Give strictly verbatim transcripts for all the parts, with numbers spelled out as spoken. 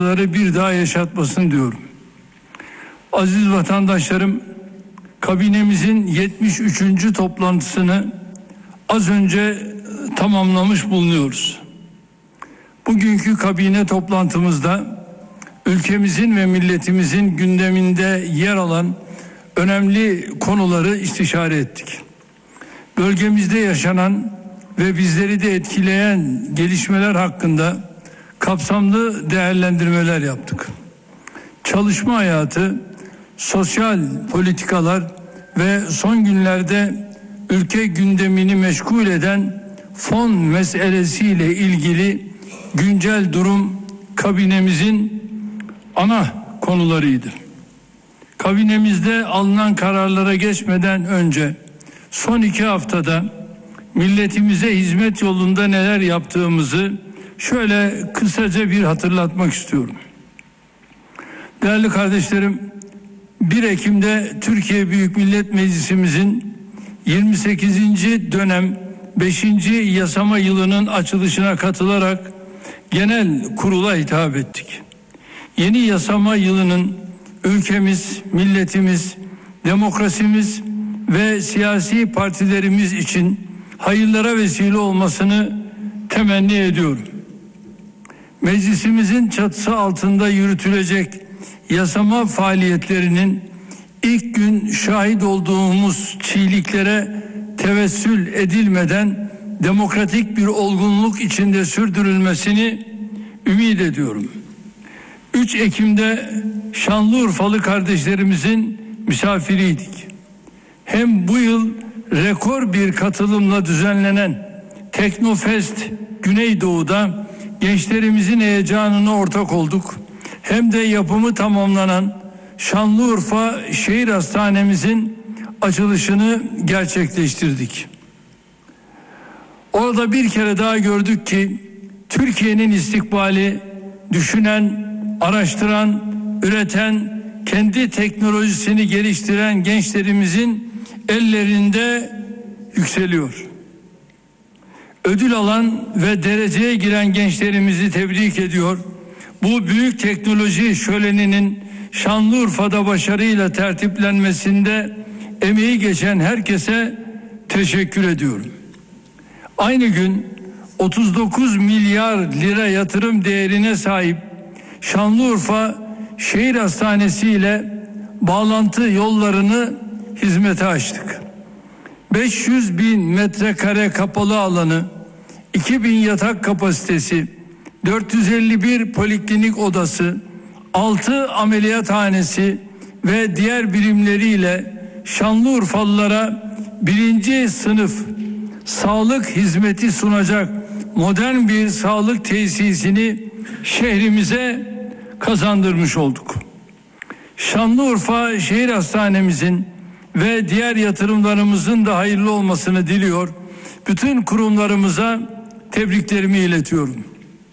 bir daha yaşatmasın diyorum. Aziz vatandaşlarım, kabinemizin yetmiş üçüncü toplantısını az önce tamamlamış bulunuyoruz. Bugünkü kabine toplantımızda ülkemizin ve milletimizin gündeminde yer alan önemli konuları istişare ettik. Bölgemizde yaşanan ve bizleri de etkileyen gelişmeler hakkında kapsamlı değerlendirmeler yaptık. Çalışma hayatı, sosyal politikalar ve son günlerde ülke gündemini meşgul eden fon meselesiyle ilgili güncel durum kabinemizin ana konularıydı. Kabinemizde alınan kararlara geçmeden önce son iki haftada milletimize hizmet yolunda neler yaptığımızı şöyle kısaca bir hatırlatmak istiyorum. Değerli kardeşlerim, bir Ekim'de Türkiye Büyük Millet Meclisimizin yirmi sekizinci dönem beşinci yasama yılının açılışına katılarak genel kurula hitap ettik. Yeni yasama yılının ülkemiz, milletimiz, demokrasimiz ve siyasi partilerimiz için hayırlara vesile olmasını temenni ediyorum. Meclisimizin çatısı altında yürütülecek yasama faaliyetlerinin ilk gün şahit olduğumuz çiğliklere tevessül edilmeden demokratik bir olgunluk içinde sürdürülmesini ümit ediyorum. üç Ekim'de Şanlıurfalı kardeşlerimizin misafiriydik. Hem bu yıl rekor bir katılımla düzenlenen Teknofest Güneydoğu'da gençlerimizin heyecanına ortak olduk. Hem de yapımı tamamlanan Şanlıurfa Şehir Hastanemizin açılışını gerçekleştirdik. Orada bir kere daha gördük ki Türkiye'nin istikbali düşünen, araştıran, üreten, kendi teknolojisini geliştiren gençlerimizin ellerinde yükseliyor. Ödül alan ve dereceye giren gençlerimizi tebrik ediyor. Bu büyük teknoloji şöleninin Şanlıurfa'da başarıyla tertiplenmesinde emeği geçen herkese teşekkür ediyorum. Aynı gün otuz dokuz milyar lira yatırım değerine sahip Şanlıurfa Şehir Hastanesi ile bağlantı yollarını hizmete açtık. beş yüz bin metrekare kapalı alanı, iki bin yatak kapasitesi, dört yüz elli bir poliklinik odası, altı ameliyathanesi ve diğer birimleriyle Şanlıurfalılara birinci sınıf sağlık hizmeti sunacak modern bir sağlık tesisini şehrimize kazandırmış olduk. Şanlıurfa Şehir Hastanemizin ve diğer yatırımlarımızın da hayırlı olmasını diliyor. Bütün kurumlarımıza tebriklerimi iletiyorum.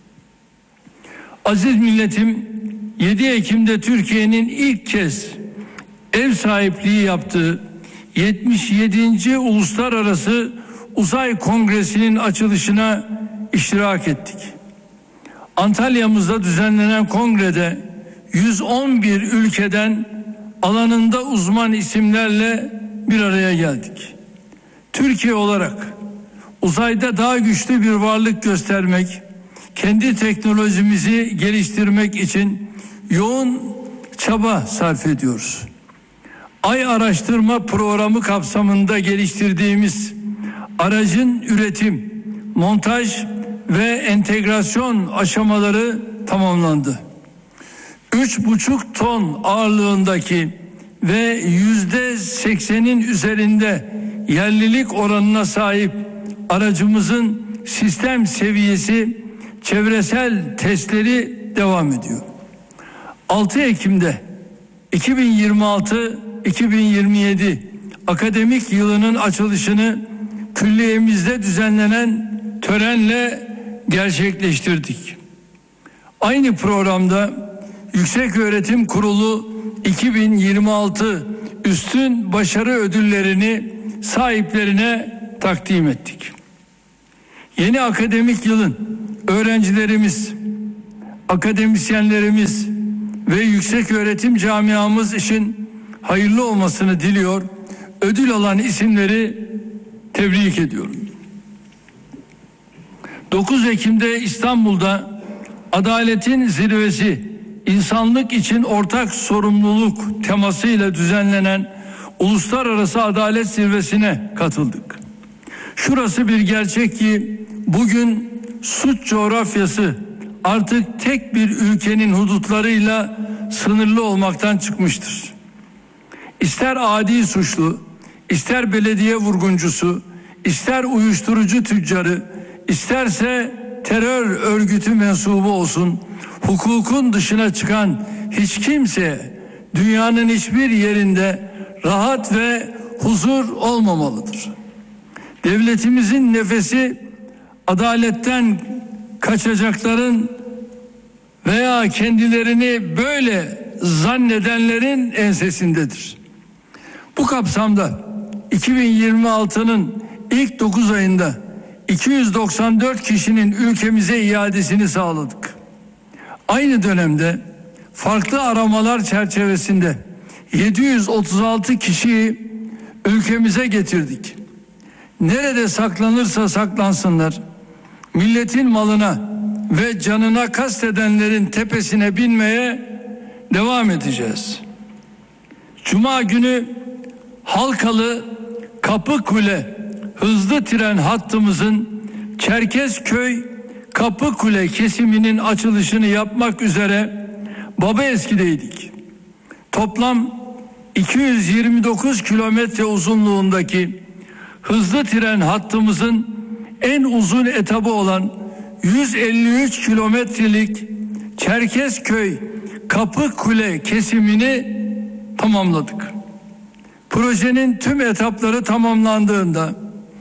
Aziz milletim, yedi Ekim'de Türkiye'nin ilk kez ev sahipliği yaptığı yetmiş yedinci Uluslararası Uzay Kongresi'nin açılışına iştirak ettik. Antalya'mızda düzenlenen kongrede yüz on bir ülkeden alanında uzman isimlerle bir araya geldik. Türkiye olarak uzayda daha güçlü bir varlık göstermek, kendi teknolojimizi geliştirmek için yoğun çaba sarf ediyoruz. Ay Araştırma Programı kapsamında geliştirdiğimiz aracın üretim, montaj ve entegrasyon aşamaları tamamlandı. Üç buçuk ton ağırlığındaki ve yüzde seksenin üzerinde yerlilik oranına sahip aracımızın sistem seviyesi çevresel testleri devam ediyor. altı Ekim'de iki bin yirmi altı iki bin yirmi yedi akademik yılının açılışını külliyemizde düzenlenen törenle gerçekleştirdik. Aynı programda Yükseköğretim Kurulu iki bin yirmi altı üstün başarı ödüllerini sahiplerine takdim ettik. Yeni akademik yılın öğrencilerimiz akademisyenlerimiz ve yüksek öğretim camiamız için hayırlı olmasını diliyor. Ödül alan isimleri tebrik ediyorum. dokuz Ekim'de İstanbul'da adaletin zirvesi, insanlık için ortak sorumluluk temasıyla düzenlenen Uluslararası Adalet Zirvesi'ne katıldık. Şurası bir gerçek ki bugün suç coğrafyası artık tek bir ülkenin hudutlarıyla sınırlı olmaktan çıkmıştır. İster adi suçlu, ister belediye vurguncusu, ister uyuşturucu tüccarı, isterse terör örgütü mensubu olsun, hukukun dışına çıkan hiç kimse dünyanın hiçbir yerinde rahat ve huzur olmamalıdır. Devletimizin nefesi adaletten kaçacakların veya kendilerini böyle zannedenlerin ensesindedir. Bu kapsamda iki bin yirmi altının ilk dokuz ayında iki yüz doksan dört kişinin ülkemize iadesini sağladık. Aynı dönemde farklı aramalar çerçevesinde yedi yüz otuz altı kişiyi ülkemize getirdik. Nerede saklanırsa saklansınlar, milletin malına ve canına kastedenlerin tepesine binmeye devam edeceğiz. Cuma günü Halkalı Kapıkule hızlı tren hattımızın Çerkezköy Kapıkule kesiminin açılışını yapmak üzere Babaeski'deydik. Toplam iki yüz yirmi dokuz kilometre uzunluğundaki hızlı tren hattımızın en uzun etabı olan yüz elli üç kilometrelik Çerkezköy Kapıkule kesimini tamamladık. Projenin tüm etapları tamamlandığında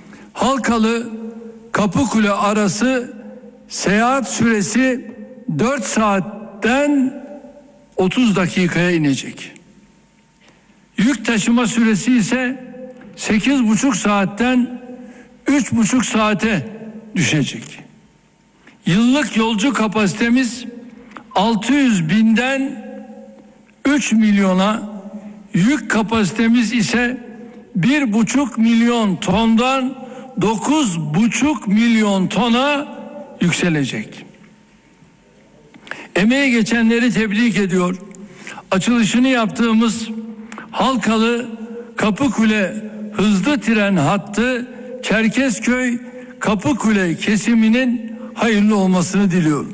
Halkalı Kapıkule arası seyahat süresi dört saatten otuz dakikaya inecek. Yük taşıma süresi ise sekiz buçuk saatten üç buçuk saate düşecek. Yıllık yolcu kapasitemiz altı yüz binden üç milyona, yük kapasitemiz ise bir buçuk milyon tondan dokuz buçuk milyon tona yükselecek. Emeği geçenleri tebrik ediyor. Açılışını yaptığımız Halkalı Kapıkule hızlı tren hattı Çerkezköy Kapıkule kesiminin hayırlı olmasını diliyorum.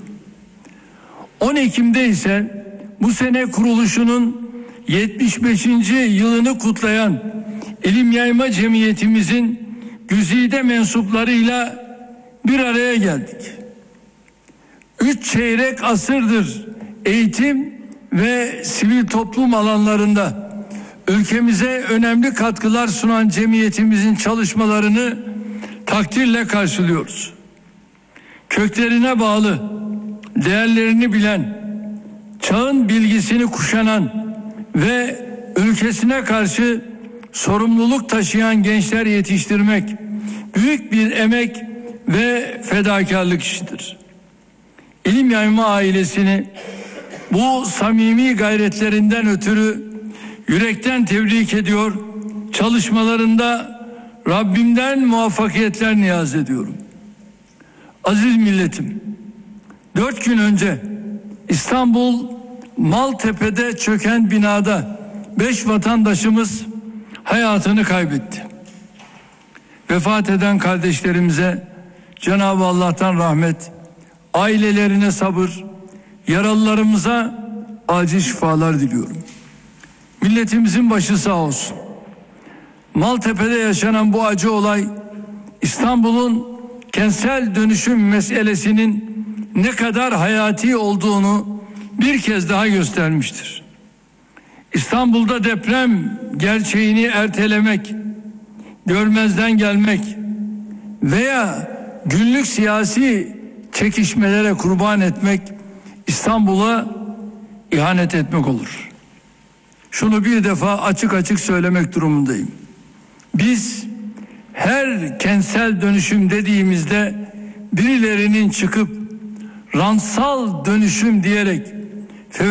on Ekim'de ise bu sene kuruluşunun yetmiş beşinci yılını kutlayan İlim Yayma Cemiyetimizin güzide mensuplarıyla bir araya geldik. Üç çeyrek asırdır eğitim ve sivil toplum alanlarında ülkemize önemli katkılar sunan cemiyetimizin çalışmalarını takdirle karşılıyoruz. Köklerine bağlı, değerlerini bilen, çağın bilgisini kuşanan ve ülkesine karşı sorumluluk taşıyan gençler yetiştirmek büyük bir emek ve fedakarlık işidir. İlim Yayma ailesini bu samimi gayretlerinden ötürü yürekten tebrik ediyor, çalışmalarında Rabbimden muvaffakiyetler niyaz ediyorum. Aziz milletim, dört gün önce İstanbul Maltepe'de çöken binada beş vatandaşımız hayatını kaybetti. Vefat eden kardeşlerimize Cenab-ı Allah'tan rahmet, ailelerine sabır, yaralılarımıza acil şifalar diliyorum. Milletimizin başı sağ olsun. Maltepe'de yaşanan bu acı olay İstanbul'un kentsel dönüşüm meselesinin ne kadar hayati olduğunu bir kez daha göstermiştir. İstanbul'da deprem gerçeğini ertelemek, görmezden gelmek veya günlük siyasi çekişmelere kurban etmek İstanbul'a ihanet etmek olur. Şunu bir defa açık açık söylemek durumundayım. Biz her kentsel dönüşüm dediğimizde birilerinin çıkıp rantsal dönüşüm diyerek